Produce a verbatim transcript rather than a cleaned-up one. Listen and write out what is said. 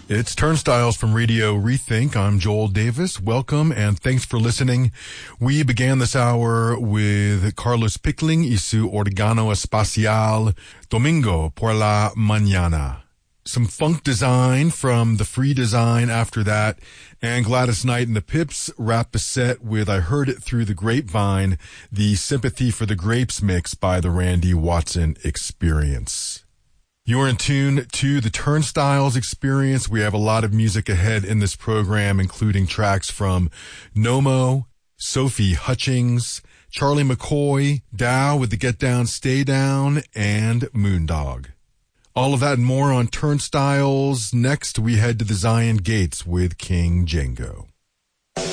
It's Turnstiles from Radio Rethink. I'm Joel Davis. Welcome and thanks for listening. We began this hour with Carlos Pickling y su organo espacial Domingo por la Mañana. Some funk design from the Free Design after that, and Gladys Knight and the Pips wrap the set with I Heard It Through the Grapevine, the Sympathy for the Grapes mix by the Randy Watson Experience. You're in tune to the Turnstiles Experience. We have a lot of music ahead in this program, including tracks from Nomo, Sophie Hutchings, Charlie McCoy, Dow with the Get Down, Stay Down, and Moondog. All of that and more on Turnstiles. Next, we head to the Zion Gates with King Django.